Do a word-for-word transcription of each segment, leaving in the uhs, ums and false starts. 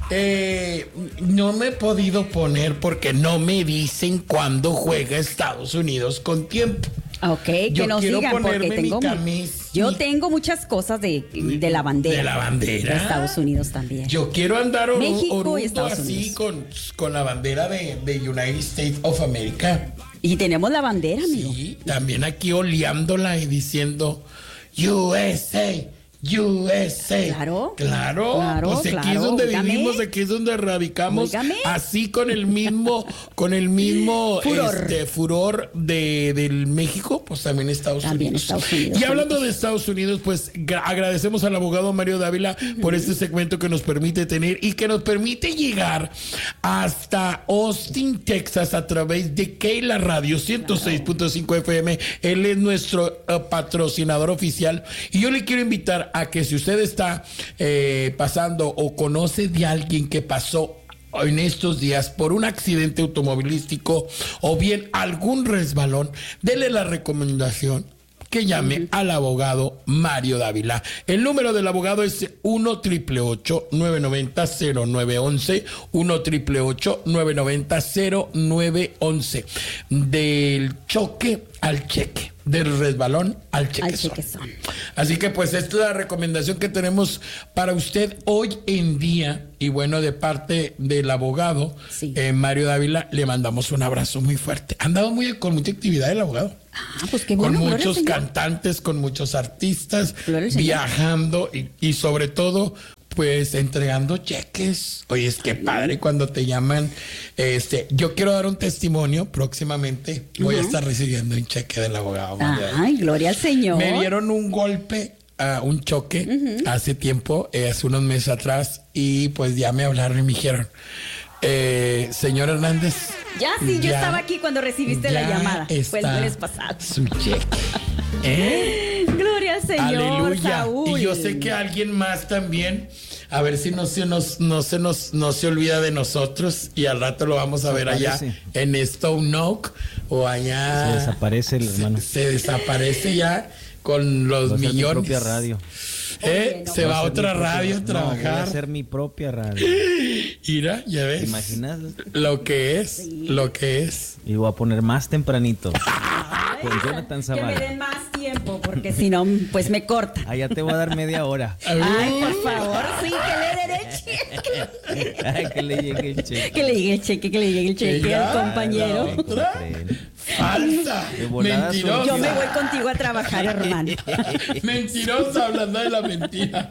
Eh, no me he podido poner porque no me dicen cuándo juega Estados Unidos con tiempo. Ok, Yo que nos quiero digan porque ponerme tengo, mi camis- yo mi- tengo muchas cosas de, de la bandera. ¿De la bandera? De Estados Unidos también. Yo quiero andar oru- México y orundo Estados así Unidos. con, con la bandera de, de United States of America. Y tenemos la bandera, amigo. Sí, también aquí oleándola y diciendo U S A, U S A. Claro, Claro. claro, Pues aquí claro, es donde óigame. vivimos, aquí es donde radicamos. Óigame. Así con el mismo, con el mismo Furor. este, furor de, del México, pues también Estados También Unidos. Estados Unidos. Y hablando de Estados Unidos, pues gra- agradecemos al abogado Mario Dávila por este segmento que nos permite tener y que nos permite llegar hasta Austin, Texas, a través de Keila Radio ciento seis punto cinco F M. Él es nuestro eh, patrocinador oficial. Y yo le quiero invitar a que si usted está eh, pasando o conoce de alguien que pasó en estos días por un accidente automovilístico o bien algún resbalón, dele la recomendación que llame uh-huh. al abogado Mario Dávila. El número del abogado es uno triple ocho, nueve noventa, cero nueve once, uno triple ocho, nueve noventa, cero nueve once. Del choque al cheque, del resbalón al chequezón. Al chequezón. Así que pues esta es la recomendación que tenemos para usted hoy en día. Y bueno, de parte del abogado sí. eh, Mario Dávila, le mandamos un abrazo muy fuerte. Ha andado muy, con mucha actividad el abogado. Ah, pues qué con bueno. muchos cantantes, con muchos artistas, Gloria viajando y, y sobre todo pues entregando cheques. Oye, es que padre cuando te llaman. Este, yo quiero dar un testimonio próximamente. Voy uh-huh. a estar recibiendo un cheque del abogado. Ay, gloria al Señor. Me dieron un golpe, uh, un choque uh-huh. hace tiempo, eh, hace unos meses atrás, y pues ya me hablaron y me dijeron, eh, señor Hernández. Ya sí, yo ya, estaba aquí cuando recibiste la llamada. Fue el lunes pasado. Su cheque. ¿Eh? Gloria al Señor. Aleluya. Saúl. Y yo sé que alguien más también, a ver si no se nos, no se nos, no se olvida de nosotros, y al rato lo vamos a ver allá en Stone Oak o allá. Se desaparece el hermano. Se, se desaparece ya con los voy a millones. Mi propia radio. ¿Eh? Oye, no, se va a otra propia, radio a trabajar. No, voy a hacer mi propia radio. Mira, ya ves. ¿Te imaginas? Lo que es, sí. lo que es. Y voy a poner más tempranito. Ay, con Jonathan Zavala. Que me den más tiempo, porque si no, pues me corta. Allá te voy a dar media hora. Ay, por favor, sí, que le den el cheque. Ay, que le llegue el cheque. Que le llegue el cheque, que le llegue el cheque al compañero. Falsa, mentirosa. Yo me voy contigo a trabajar, hermano. Mentirosa, hablando de la mentira.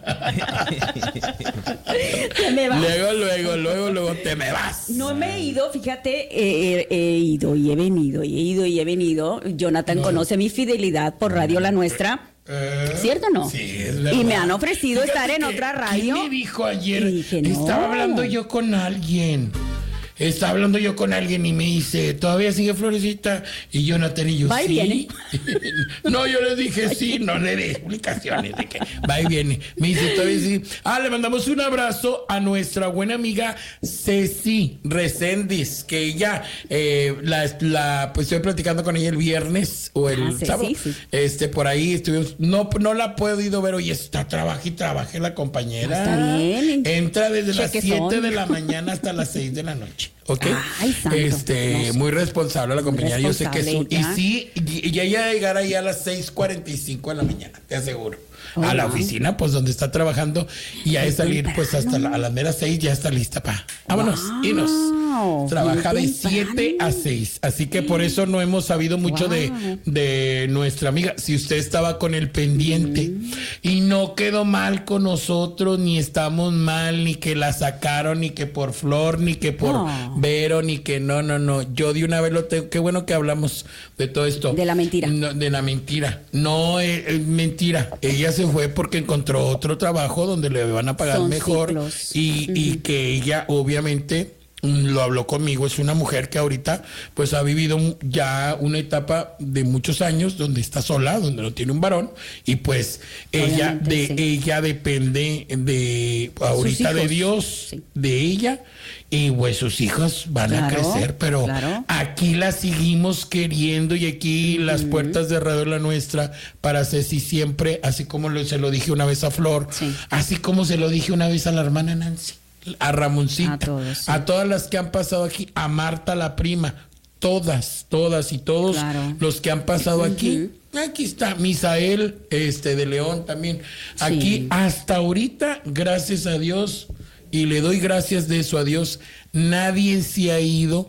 Te me vas. Luego, luego, luego, luego te me vas. No me he ido, fíjate, eh, he ido y he venido, y he ido y he venido. Jonathan no. conoce mi fidelidad por Radio La Nuestra. Eh, ¿Cierto o no? Sí, es verdad. Y me han ofrecido Fíjate estar en otra radio. ¿Quién me dijo ayer? Y dije, no. Estaba hablando yo con alguien. Estaba hablando yo con alguien y me dice, ¿todavía sigue Florecita? Y Jonathan y yo, va y sí. viene. No, yo le dije sí, no le dé explicaciones de que va y viene. Me dice, todavía sí. Ah, le mandamos un abrazo a nuestra buena amiga Ceci Reséndiz, que ella, eh, la, la, pues estoy platicando con ella el viernes o el ah, sábado. Sí, sí. Este, por ahí estuvimos, no, no la he podido ver hoy, está trabaja y trabaja la compañera. Está bien. Entra desde las Chequezón. siete de la mañana hasta las seis de la noche. ¿Ok? Ay, santo. Este, no sé. muy responsable la compañera. Yo sé que es un, y ya. sí, y ya ya llegar ahí a las seis cuarenta y cinco de la mañana, te aseguro. Oh, a la wow. oficina, pues donde está trabajando, y a salir, pues hasta la, a las meras seis ya está lista para. Vámonos, wow. y nos trabaja de temprano. siete a seis. Así que por eso no hemos sabido mucho wow. de, de nuestra amiga. Si usted estaba con el pendiente mm. y no quedó mal con nosotros, ni estamos mal, ni que la sacaron, ni que por Flor, ni que por oh. Vero, ni que no, no, no. Yo de una vez lo tengo. Qué bueno que hablamos de todo esto. De la mentira. No, de la mentira. No es eh, eh, mentira. Ella se fue porque encontró otro trabajo donde le van a pagar Son mejor. ciclos. Y, Uh-huh. y que ella, obviamente, lo habló conmigo, es una mujer que ahorita pues ha vivido ya una etapa de muchos años donde está sola, donde no tiene un varón, y pues ella de sí. ella depende de ahorita de Dios, sí. de ella, y pues sus hijos van claro, a crecer, pero claro. aquí la seguimos queriendo, y aquí uh-huh. las puertas de Radio La Nuestra para Ceci siempre, así como lo, se lo dije una vez a Flor, sí. así como se lo dije una vez a la hermana Nancy. a Ramoncita, A todos, sí. a todas las que han pasado aquí, a Marta la prima, todas, todas y todos Claro. los que han pasado aquí. Aquí está Misael, este de León también. Aquí Sí. hasta ahorita, gracias a Dios, y le doy gracias de eso a Dios, nadie se ha ido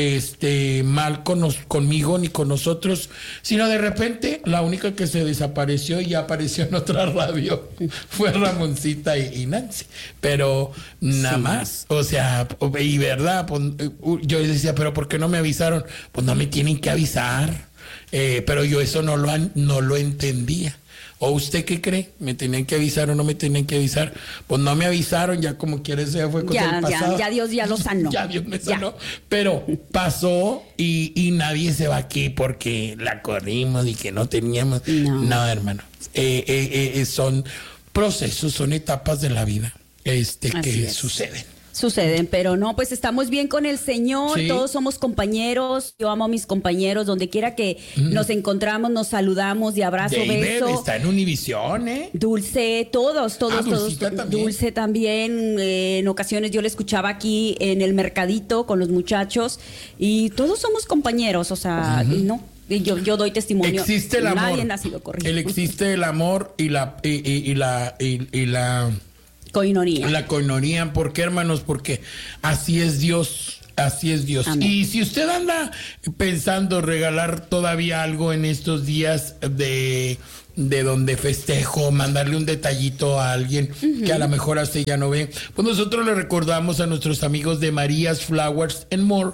este mal con nos- conmigo ni con nosotros, sino de repente la única que se desapareció y ya apareció en otra radio fue Ramoncita y, y Nancy, pero nada Sí. más, o sea, y verdad, pues, yo decía, pero ¿por qué no me avisaron? Pues no me tienen que avisar, eh, pero yo eso no lo han- no lo entendía. ¿O usted qué cree? ¿Me tenían que avisar o no me tenían que avisar? Pues no me avisaron, ya como quieres, ya fue cosa Ya, del pasado. ya, ya Dios ya lo sanó. Ya Dios me Ya. sanó. Pero pasó y, y nadie se va aquí porque la corrimos y que no teníamos. No. No, hermano. Eh, eh, eh, son procesos, son etapas de la vida este, Así que es. suceden. Suceden, pero no, pues estamos bien con el Señor, Sí. todos somos compañeros, yo amo a mis compañeros, donde quiera que nos encontramos, nos saludamos de abrazo, David beso. está en Univisión, ¿eh? Dulce, todos, todos, Ah, todos. Dulcita también. Dulce también. eh, en ocasiones yo le escuchaba aquí en el mercadito con los muchachos y todos somos compañeros, o sea, y no. y Yo, yo doy testimonio. Existe el amor. Nadie ha nacido corriendo. El existe el amor y la y, y- y la y, y la Coinonía. La coinonía, ¿por qué, hermanos? Porque así es Dios, así es Dios. Amén. Y si usted anda pensando regalar todavía algo en estos días de, de donde festejo, mandarle un detallito a alguien que a lo mejor así ya no ve, pues nosotros le recordamos a nuestros amigos de María's Flowers and More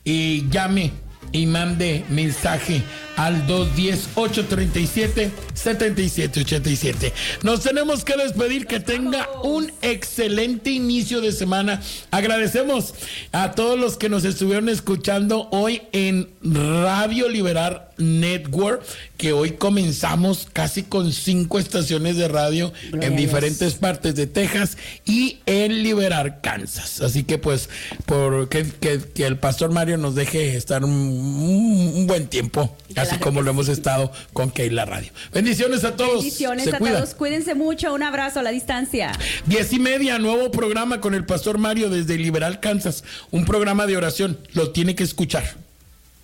y llame y mande mensaje al dos uno cero, ocho tres siete, siete siete ocho siete. Nos tenemos que despedir, que tenga un excelente inicio de semana. Agradecemos a todos los que nos estuvieron escuchando hoy en Radio Liberar Network, que hoy comenzamos casi con cinco estaciones de radio Gloria en a Dios. diferentes partes de Texas y en Liberar, Kansas. Así que pues, por que, que, que el pastor Mario nos deje estar un, un- un buen tiempo, así Claro como que lo hemos estado con Keila Radio. Bendiciones a todos. Bendiciones Se a cuidan. todos. Cuídense mucho. Un abrazo a la distancia. Diez y media, nuevo programa con el pastor Mario desde Liberal, Kansas. Un programa de oración. Lo tiene que escuchar.